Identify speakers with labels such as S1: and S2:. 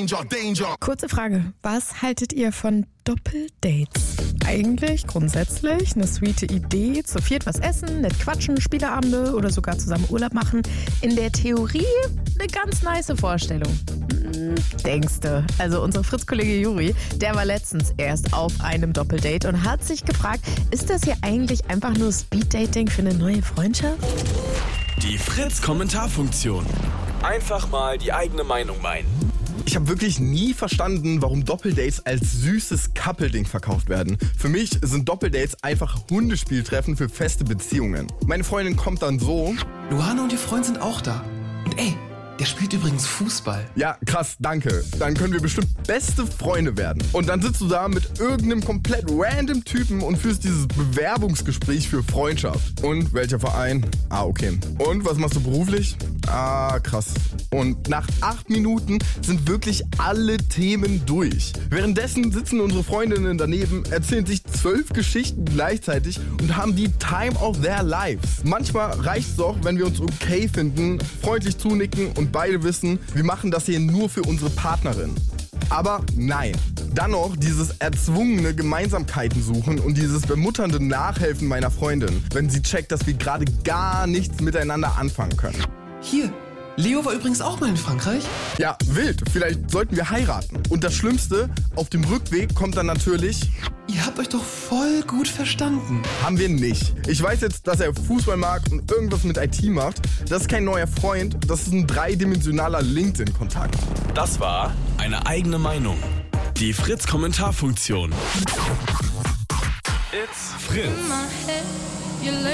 S1: Danger, Danger.
S2: Kurze Frage, was haltet ihr von Doppeldates? Eigentlich grundsätzlich eine sweete Idee, zu viert was essen, nett quatschen, Spieleabende oder sogar zusammen Urlaub machen. In der Theorie eine ganz nice Vorstellung. Denkste. Also unser Fritz-Kollege Juri, der war letztens erst auf einem Doppeldate und hat sich gefragt, ist das hier eigentlich einfach nur Speeddating für eine neue Freundschaft?
S3: Die Fritz-Kommentarfunktion. Einfach mal die eigene Meinung meinen.
S4: Ich habe wirklich nie verstanden, warum Doppeldates als süßes Couple-Ding verkauft werden. Für mich sind Doppeldates einfach Hundespieltreffen für feste Beziehungen. Meine Freundin kommt dann so:
S5: Luana und ihr Freund sind auch da. Und ey, der spielt übrigens Fußball.
S4: Ja, krass, danke. Dann können wir bestimmt beste Freunde werden. Und dann sitzt du da mit irgendeinem komplett random Typen und führst dieses Bewerbungsgespräch für Freundschaft. Und welcher Verein? Ah, okay. Und was machst du beruflich? Ah, krass. Und nach 8 Minuten sind wirklich alle Themen durch. Währenddessen sitzen unsere Freundinnen daneben, erzählen sich 12 Geschichten gleichzeitig und haben die Time of their lives. Manchmal reicht's doch, wenn wir uns okay finden, freundlich zunicken und beide wissen, wir machen das hier nur für unsere Partnerin. Aber nein. Dann noch dieses erzwungene Gemeinsamkeiten suchen und dieses bemutternde Nachhelfen meiner Freundin, wenn sie checkt, dass wir gerade gar nichts miteinander anfangen können.
S5: Hier, Leo war übrigens auch mal in Frankreich.
S4: Ja, wild. Vielleicht sollten wir heiraten. Und das Schlimmste, auf dem Rückweg kommt dann natürlich:
S5: Ihr habt euch doch voll gut verstanden.
S4: Haben wir nicht. Ich weiß jetzt, dass er Fußball mag und irgendwas mit IT macht. Das ist kein neuer Freund, das ist ein dreidimensionaler LinkedIn-Kontakt.
S3: Das war eine eigene Meinung. Die Fritz-Kommentarfunktion. It's Fritz.